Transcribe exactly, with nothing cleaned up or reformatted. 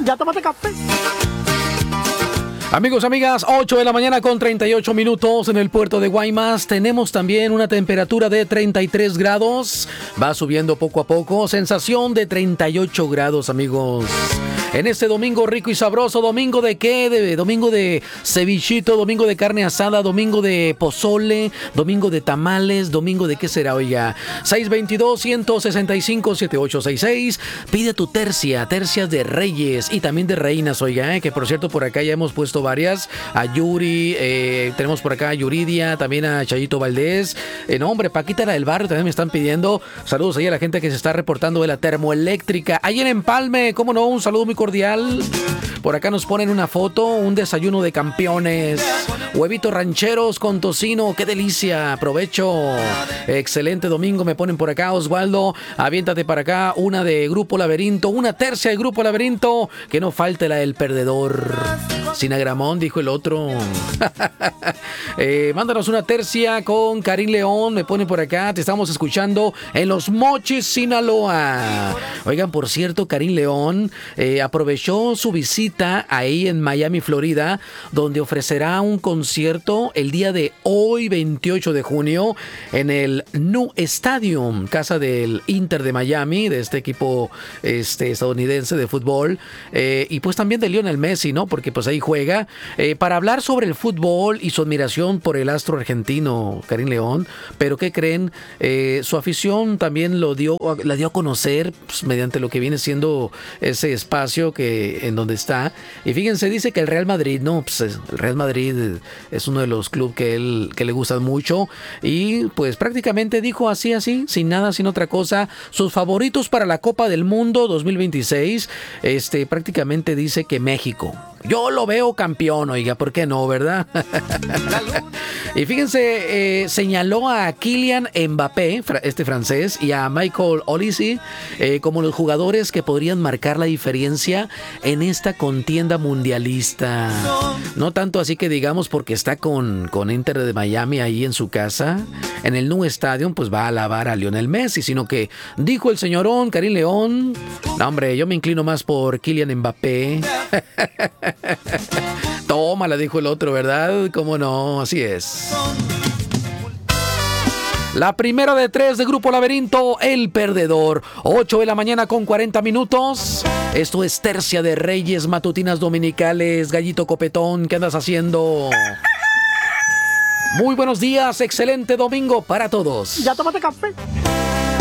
Ya tómate café. Amigos, amigas, ocho de la mañana con treinta y ocho minutos en el puerto de Guaymas. Tenemos también una temperatura de treinta y tres grados. Va subiendo poco a poco. Sensación de treinta y ocho grados, amigos. En este domingo rico y sabroso. ¿Domingo de qué? De, domingo de cevichito, domingo de carne asada, domingo de pozole, domingo de tamales, domingo de qué será, oiga. seis dos dos, uno seis cinco, siete ocho seis seis. Pide tu tercia, tercias de reyes y también de reinas, oiga, eh, que por cierto por acá ya hemos puesto varias. A Yuri, eh, tenemos por acá a Yuridia, también a Chayito Valdés. Eh, no, hombre, Paquita la del barrio también me están pidiendo. Saludos ahí a la gente que se está reportando de la termoeléctrica. Ahí en Empalme, cómo no, un saludo muy cordial. Por acá nos ponen una foto, un desayuno de campeones. Huevitos rancheros con tocino, qué delicia, provecho. Excelente domingo, me ponen por acá, Osvaldo. Aviéntate para acá, una de Grupo Laberinto, una tercia de Grupo Laberinto. Que no falte la del perdedor. Sinagramón, dijo el otro. eh, mándanos una tercia con Karim León, me pone por acá. Te estamos escuchando en Los Mochis, Sinaloa. Oigan, por cierto, Karim León eh, aprovechó su visita ahí en Miami, Florida, donde ofrecerá un concierto el día de hoy, veintiocho de junio, en el New Stadium, casa del Inter de Miami, de este equipo este, estadounidense de fútbol. Eh, y pues también de Lionel Messi, ¿no? Porque pues ahí juega, eh, para hablar sobre el fútbol y su admiración por el astro argentino Karim León. Pero ¿qué creen? Eh, su afición también lo dio, la dio a conocer pues, mediante lo que viene siendo ese espacio que en donde está. Y fíjense, dice que el Real Madrid, no, pues el Real Madrid es uno de los clubes que él que le gustan mucho. Y pues prácticamente dijo así, así, sin nada, sin otra cosa, sus favoritos para la Copa del Mundo dos mil veintiséis. Este, prácticamente dice que México. Yo lo veo campeón, oiga, ¿por qué no, verdad? Y fíjense, eh, señaló a Kylian Mbappé, este francés, y a Michael Olise eh, como los jugadores que podrían marcar la diferencia en esta contienda mundialista. No tanto así que digamos porque está con, con Inter de Miami ahí en su casa, en el New Stadium, pues va a alabar a Lionel Messi, sino que dijo el señorón Karim León, no hombre, yo me inclino más por Kylian Mbappé. Toma, la dijo el otro, ¿verdad? ¿Cómo no? Así es. La primera de tres de Grupo Laberinto, el perdedor. ocho de la mañana con cuarenta minutos. Esto es Tercia de Reyes, matutinas dominicales. Gallito Copetón, ¿qué andas haciendo? Muy buenos días, excelente domingo para todos. Ya tómate café.